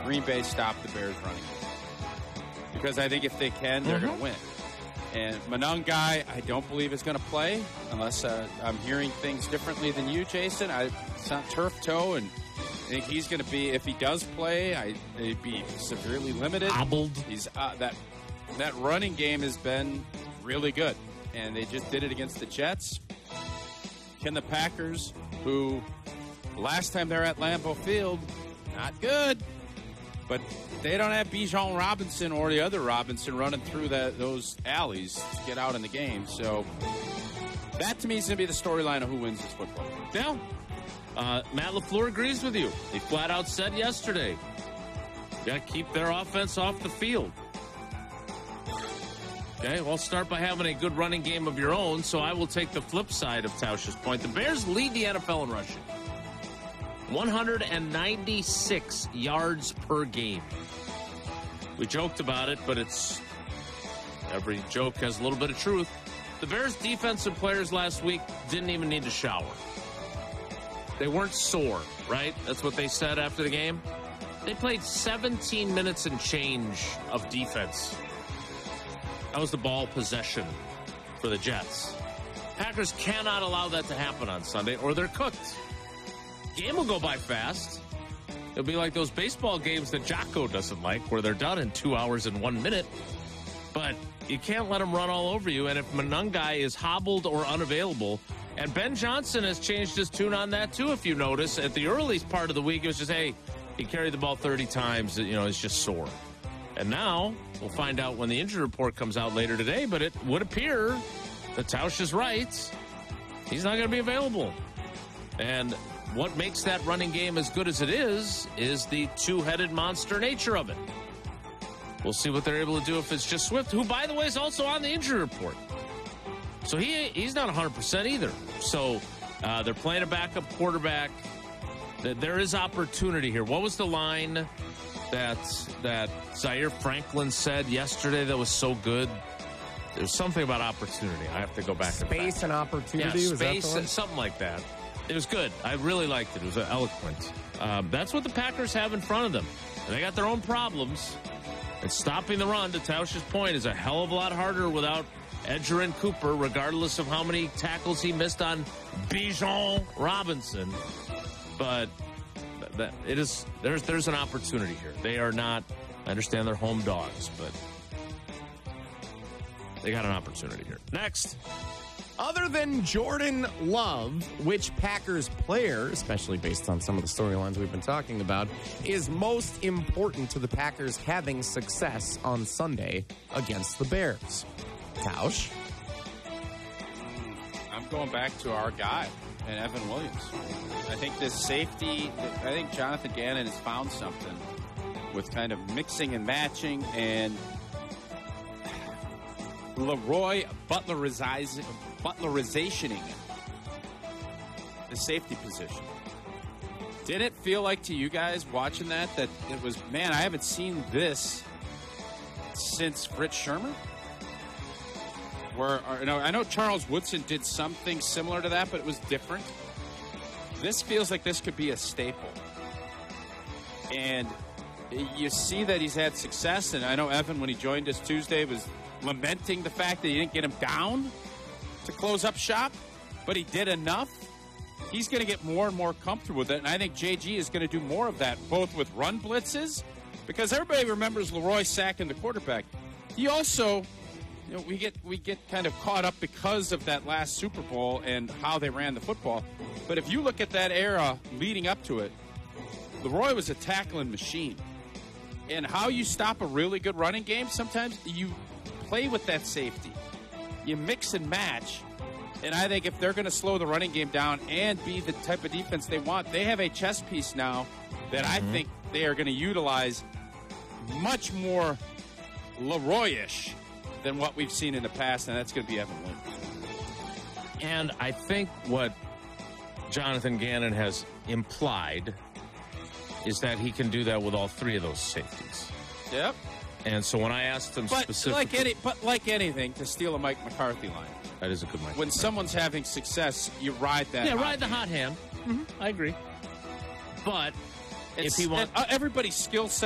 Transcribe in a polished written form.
Green Bay stop the Bears running game. Because I think if they can, they're going to win. And Monangai, I don't believe is going to play unless I'm hearing things differently than you, Jason. It's not turf toe, and I think he's going to be, if he does play, he'd be severely limited. Hobbled. He's that running game has been really good, and they just did it against the Jets. Can the Packers, who last time they were at Lambeau Field, not good, but they don't have Bijan Robinson or the other Robinson running through those alleys to get out in the game. So that, to me, is going to be the storyline of who wins this football game. Yeah. Matt LaFleur agrees with you. He flat out said yesterday, got to keep their offense off the field. Okay, well, start by having a good running game of your own, so I will take the flip side of Tausch's point. The Bears lead the NFL in rushing. 196 yards per game. We joked about it, but every joke has a little bit of truth. The Bears' defensive players last week didn't even need to shower. They weren't sore, right? That's what they said after the game. They played 17 minutes and change of defense. That was the ball possession for the Jets. Packers cannot allow that to happen on Sunday, or they're cooked. Game will go by fast. It'll be like those baseball games that Jocko doesn't like, where they're done in 2 hours and 1 minute. But you can't let them run all over you. And if Monangai is hobbled or unavailable, and Ben Johnson has changed his tune on that too, if you notice. At the early part of the week, it was just, hey, he carried the ball 30 times. It's just sore. And now we'll find out when the injury report comes out later today. But it would appear that Tausch is right. He's not going to be available. And what makes that running game as good as it is the two-headed monster nature of it. We'll see what they're able to do if it's just Swift, who, by the way, is also on the injury report. So he's not 100% either. So they're playing a backup quarterback. There is opportunity here. What was the line that Zaire Franklin said yesterday that was so good? There's something about opportunity. I have to go back. Space and opportunity? Yeah, was space, that something like that. It was good. I really liked it. It was eloquent. That's what the Packers have in front of them. And they got their own problems. And stopping the run, to Tausch's point, is a hell of a lot harder without Edgerrin Cooper, regardless of how many tackles he missed on Bijan Robinson. But there's an opportunity here. They are not, I understand they're home dogs, but they got an opportunity here. Next. Other than Jordan Love, which Packers player, especially based on some of the storylines we've been talking about, is most important to the Packers having success on Sunday against the Bears? Tausch? I'm going back to our guy, and Evan Williams. I think this safety, I think Jonathan Gannon has found something with kind of mixing and matching, and Leroy Butlerizationing the safety position. Did it feel like to you guys watching that it was, man, I haven't seen this since Fritz Shermer? I know Charles Woodson did something similar to that, but it was different. This feels like this could be a staple. And you see that he's had success, and I know Evan, when he joined us Tuesday, was lamenting the fact that he didn't get him down to close up shop, but he did enough. He's going to get more and more comfortable with it, and I think JG is going to do more of that, both with run blitzes, because everybody remembers Leroy sacking the quarterback. He also, we get kind of caught up because of that last Super Bowl and how they ran the football. But if you look at that era leading up to it, Leroy was a tackling machine. And how you stop a really good running game, sometimes you play with that safety. You mix and match. And I think if they're going to slow the running game down and be the type of defense they want, they have a chess piece now that I think they are going to utilize much more Leroy-ish than what we've seen in the past, and that's going to be Evan Williams. And I think what Jonathan Gannon has implied is that he can do that with all three of those safeties. Yep. And so when I asked him specifically... Like anything, to steal a Mike McCarthy line. That is a good Mike. When someone's having success, you ride that. Yeah, ride the hot hand. Mm-hmm. I agree. But if he wants... everybody's skill set